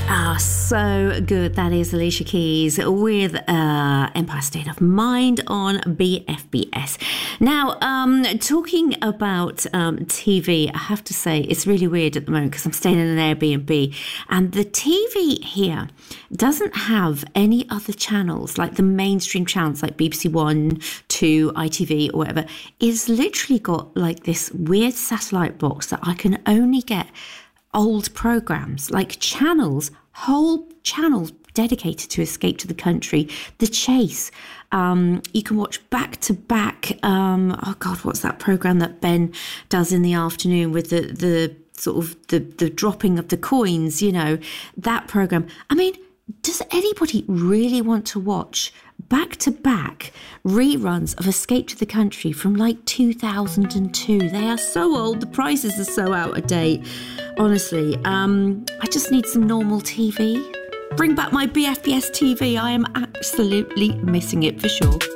So good. That is Alicia Keys with Empire State of Mind on BFBS. Now, talking about TV, I have to say it's really weird at the moment because I'm staying in an Airbnb and the TV here doesn't have any other channels, like the mainstream channels like BBC One, 2, ITV or whatever. It's literally got like this weird satellite box that I can only get old programs, like channels, whole channels dedicated to Escape to the Country, The Chase. You can watch back to back. Oh God, what's that program that Ben does in the afternoon with the sort of the dropping of the coins? You know, that program. I mean, does anybody really want to watch back-to-back reruns of Escape to the Country from like 2002? They are so old, the prices are so out of date. Honestly, I just need some normal TV. Bring back my BFBS TV. I am absolutely missing it for sure.